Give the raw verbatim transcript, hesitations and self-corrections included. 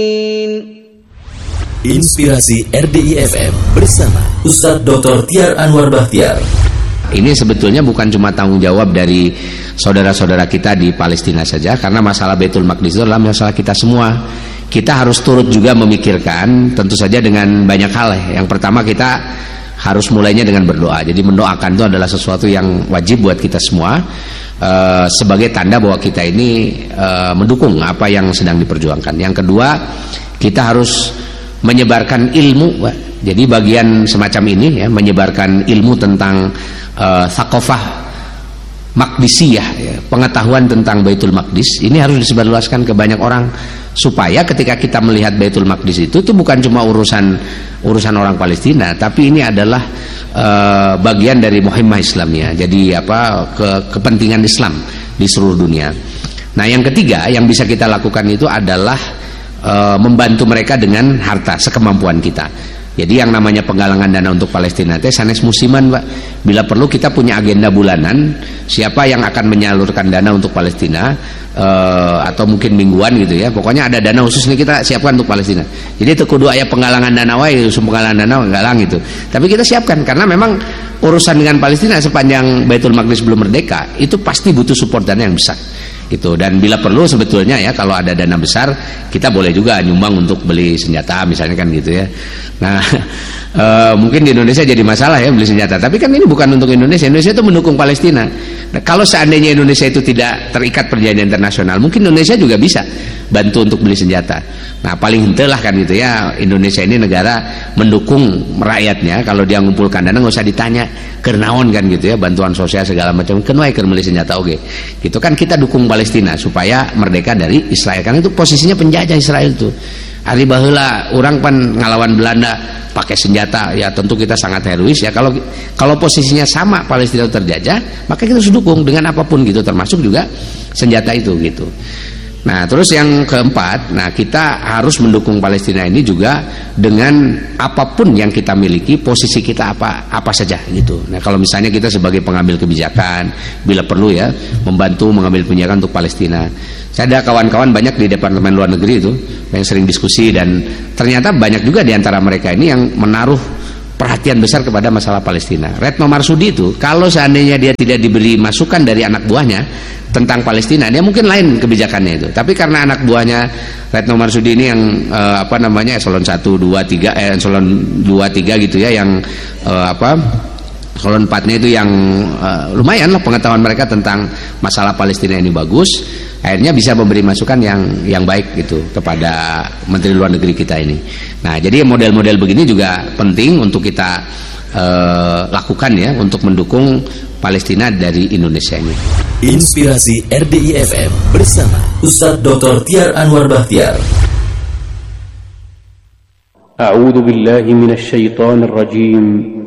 Inspirasi R D I F M bersama Ustadz Doktor Tiar Anwar Bahtiar. Ini sebetulnya bukan cuma tanggung jawab dari saudara-saudara kita di Palestina saja, karena masalah Baitul Maqdis itu adalah masalah kita semua. Kita harus turut juga memikirkan, tentu saja dengan banyak hal. Yang pertama, kita harus mulainya dengan berdoa. Jadi mendoakan itu adalah sesuatu yang wajib buat kita semua, uh, sebagai tanda bahwa kita ini uh, mendukung apa yang sedang diperjuangkan. Yang kedua, kita harus menyebarkan ilmu, Pak. Jadi bagian semacam ini ya, menyebarkan ilmu tentang uh, thaqafah Maqdisiyah ya, pengetahuan tentang Baitul Maqdis ini harus disebarluaskan ke banyak orang, supaya ketika kita melihat Baitul Maqdis itu itu bukan cuma urusan urusan orang Palestina, tapi ini adalah uh, bagian dari muhimmah Islamnya. Jadi apa ke, kepentingan Islam di seluruh dunia. Nah, yang ketiga yang bisa kita lakukan itu adalah uh, membantu mereka dengan harta sekemampuan kita. Jadi yang namanya penggalangan dana untuk Palestina itu sanes musiman, Pak. Bila perlu kita punya agenda bulanan, siapa yang akan menyalurkan dana untuk Palestina, uh, atau mungkin mingguan gitu ya. Pokoknya ada dana khusus nih kita siapkan untuk Palestina. Jadi itu kudu aya penggalangan dana wae, penggalangan dana galang gitu. Tapi kita siapkan karena memang urusan dengan Palestina sepanjang Baitul Maqdis belum merdeka itu pasti butuh support dana yang besar. Gitu. Dan bila perlu sebetulnya ya, kalau ada dana besar kita boleh juga nyumbang untuk beli senjata misalnya kan gitu ya. Nah e, mungkin di Indonesia jadi masalah ya beli senjata, tapi kan ini bukan untuk Indonesia. Indonesia itu mendukung Palestina. Nah, kalau seandainya Indonesia itu tidak terikat perjanjian internasional, mungkin Indonesia juga bisa bantu untuk beli senjata. Nah paling hentelah kan gitu ya, Indonesia ini negara mendukung rakyatnya. Kalau dia ngumpulkan dana nggak usah ditanya kernaon kan gitu ya, bantuan sosial segala macam, kenapa keur beli senjata oke. Gitu kan kita dukung Palestina supaya merdeka dari Israel, karena itu posisinya penjajah Israel itu. Hari baheula orang pan ngalawan Belanda pakai senjata ya, tentu kita sangat herois ya. Kalau kalau posisinya sama Palestina terjajah, maka kita harus dukung dengan apapun gitu, termasuk juga senjata itu gitu. Nah terus yang keempat, nah kita harus mendukung Palestina ini juga dengan apapun yang kita miliki, posisi kita apa apa saja gitu. Nah kalau misalnya kita sebagai pengambil kebijakan, bila perlu ya membantu mengambil kebijakan untuk Palestina. Saya ada kawan-kawan banyak di Departemen Luar Negeri itu yang sering diskusi, dan ternyata banyak juga di antara mereka ini yang menaruh perhatian besar kepada masalah Palestina. Retno Marsudi itu kalau seandainya dia tidak diberi masukan dari anak buahnya tentang Palestina, dia mungkin lain kebijakannya itu. Tapi karena anak buahnya Retno Marsudi ini yang eh, apa namanya eselon satu, dua, tiga, eh, eselon dua, tiga gitu ya, yang eh, apa eselon empat-nya itu yang eh, lumayan lah pengetahuan mereka tentang masalah Palestina ini bagus, akhirnya bisa memberi masukan yang yang baik gitu kepada Menteri Luar Negeri kita ini. Nah jadi model-model begini juga penting untuk kita eh, lakukan ya, untuk mendukung Palestina dari Indonesia ini. Inspirasi R D I F M bersama Ustadz Doktor Tiar Anwar Bahtiar. A'udzu billahi minasy syaithanir rajim.